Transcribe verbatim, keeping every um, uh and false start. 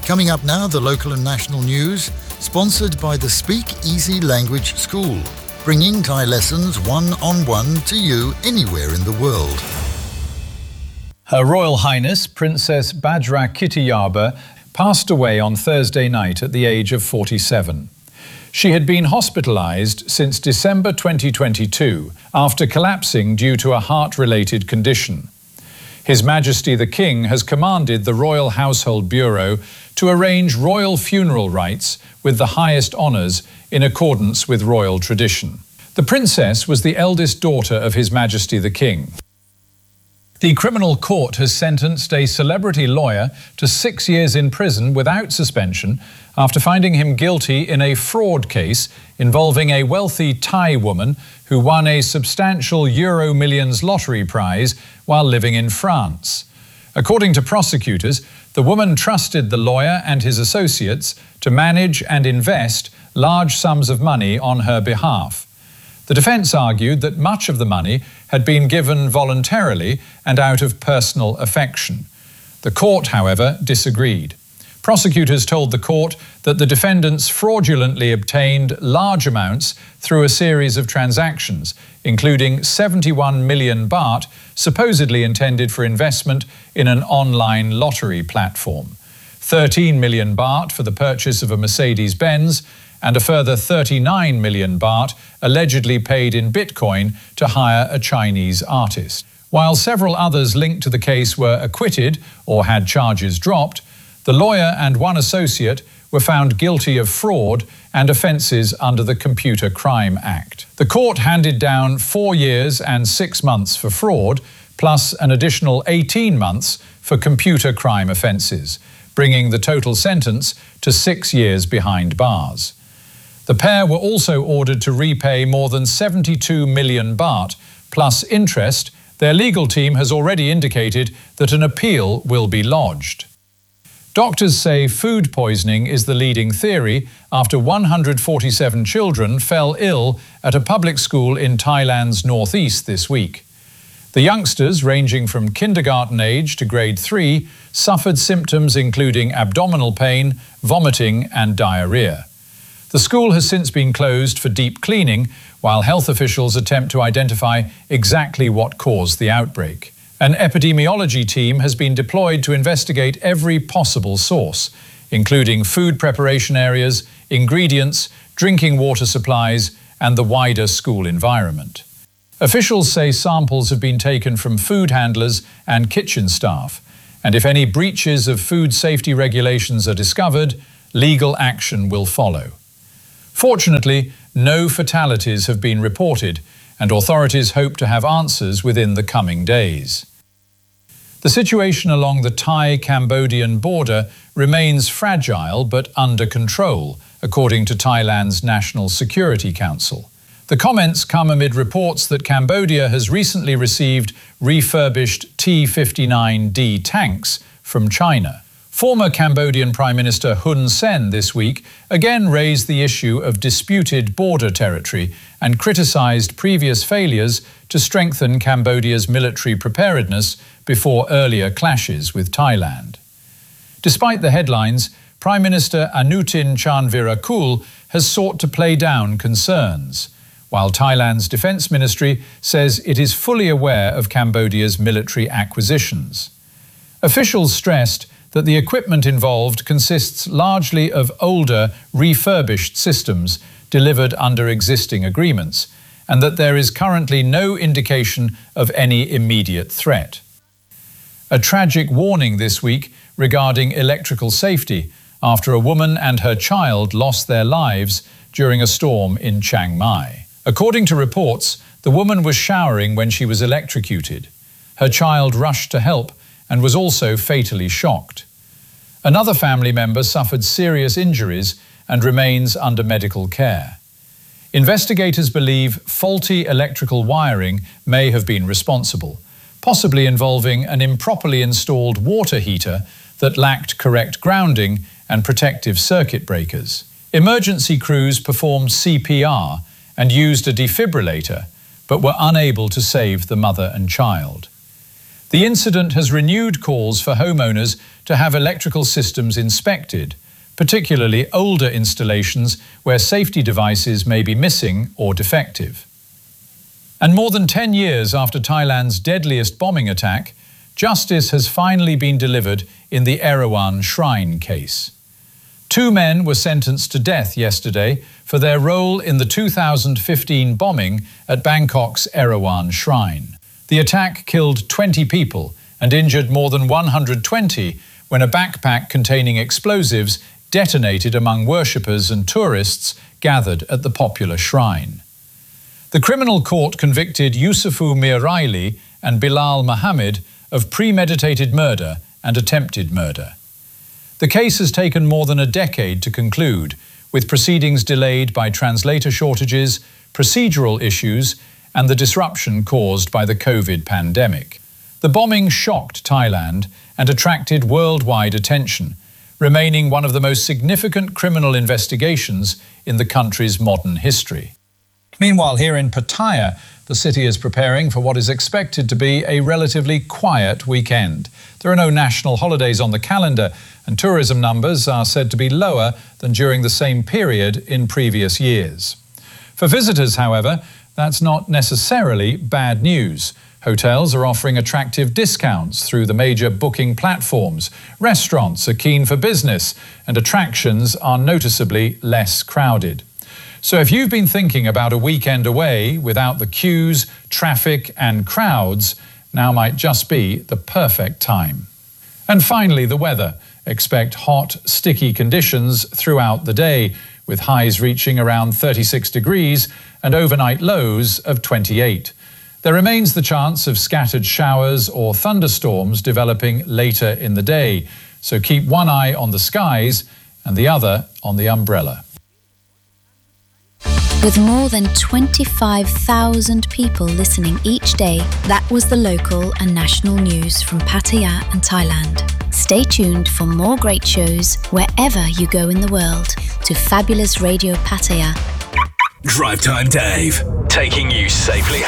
Coming up now, the local and national news, sponsored by the Speak Easy Language School, bringing Thai lessons one-on-one to you anywhere in the world. Her Royal Highness Princess Bajra Kittiyaba passed away on Thursday night at the age of forty-seven. She had been hospitalised since December twenty twenty-two after collapsing due to a heart-related condition. His Majesty the King has commanded the Royal Household Bureau to arrange royal funeral rites with the highest honours in accordance with royal tradition. The Princess was the eldest daughter of His Majesty the King. The criminal court has sentenced a celebrity lawyer to six years in prison without suspension after finding him guilty in a fraud case involving a wealthy Thai woman who won a substantial Euro Millions lottery prize while living in France. According to prosecutors, the woman trusted the lawyer and his associates to manage and invest large sums of money on her behalf. The defence argued that much of the money had been given voluntarily and out of personal affection. The court, however, disagreed. Prosecutors told the court that the defendants fraudulently obtained large amounts through a series of transactions, including seventy-one million baht, supposedly intended for investment in an online lottery platform, thirteen million baht for the purchase of a Mercedes-Benz, and a further thirty-nine million baht allegedly paid in Bitcoin to hire a Chinese artist. While several others linked to the case were acquitted or had charges dropped, the lawyer and one associate were found guilty of fraud and offences under the Computer Crime Act. The court handed down four years and six months for fraud, plus an additional eighteen months for computer crime offences, bringing the total sentence to six years behind bars. The pair were also ordered to repay more than seventy-two million baht, plus interest. Their legal team has already indicated that an appeal will be lodged. Doctors say food poisoning is the leading theory after one hundred forty-seven children fell ill at a public school in Thailand's northeast this week. The youngsters, ranging from kindergarten age to grade three, suffered symptoms including abdominal pain, vomiting and diarrhea. The school has since been closed for deep cleaning, while health officials attempt to identify exactly what caused the outbreak. An epidemiology team has been deployed to investigate every possible source, including food preparation areas, ingredients, drinking water supplies, and the wider school environment. Officials say samples have been taken from food handlers and kitchen staff, and if any breaches of food safety regulations are discovered, legal action will follow. Fortunately, no fatalities have been reported, and authorities hope to have answers within the coming days. The situation along the Thai-Cambodian border remains fragile but under control, according to Thailand's National Security Council. The comments come amid reports that Cambodia has recently received refurbished T fifty-nine D tanks from China. Former Cambodian Prime Minister Hun Sen this week again raised the issue of disputed border territory and criticised previous failures to strengthen Cambodia's military preparedness before earlier clashes with Thailand. Despite the headlines, Prime Minister Anutin Charnvirakul has sought to play down concerns, while Thailand's Defence Ministry says it is fully aware of Cambodia's military acquisitions. Officials stressed that the equipment involved consists largely of older, refurbished systems delivered under existing agreements, and that there is currently no indication of any immediate threat. A tragic warning this week regarding electrical safety after a woman and her child lost their lives during a storm in Chiang Mai. According to reports, the woman was showering when she was electrocuted. Her child rushed to help and was also fatally shocked. Another family member suffered serious injuries and remains under medical care. Investigators believe faulty electrical wiring may have been responsible, possibly involving an improperly installed water heater that lacked correct grounding and protective circuit breakers. Emergency crews performed C P R and used a defibrillator, but were unable to save the mother and child. The incident has renewed calls for homeowners to have electrical systems inspected, particularly older installations where safety devices may be missing or defective. And more than ten years after Thailand's deadliest bombing attack, justice has finally been delivered in the Erawan Shrine case. Two men were sentenced to death yesterday for their role in the two thousand fifteen bombing at Bangkok's Erawan Shrine. The attack killed twenty people and injured more than one hundred twenty when a backpack containing explosives detonated among worshippers and tourists gathered at the popular shrine. The criminal court convicted Yusufu Miraili and Bilal Mohammed of premeditated murder and attempted murder. The case has taken more than a decade to conclude, with proceedings delayed by translator shortages, procedural issues, and the disruption caused by the COVID pandemic. The bombing shocked Thailand and attracted worldwide attention, remaining one of the most significant criminal investigations in the country's modern history. Meanwhile, here in Pattaya, the city is preparing for what is expected to be a relatively quiet weekend. There are no national holidays on the calendar, and tourism numbers are said to be lower than during the same period in previous years. For visitors, however, that's not necessarily bad news. Hotels are offering attractive discounts through the major booking platforms. Restaurants are keen for business, and attractions are noticeably less crowded. So if you've been thinking about a weekend away without the queues, traffic and crowds, now might just be the perfect time. And finally, the weather. Expect hot, sticky conditions throughout the day, with highs reaching around thirty-six degrees and overnight lows of twenty-eight. There remains the chance of scattered showers or thunderstorms developing later in the day, so keep one eye on the skies and the other on the umbrella. With more than twenty-five thousand people listening each day, that was the local and national news from Pattaya and Thailand. Stay tuned for more great shows wherever you go in the world to Fabulous Radio Pattaya. Drive Time Dave, taking you safely home.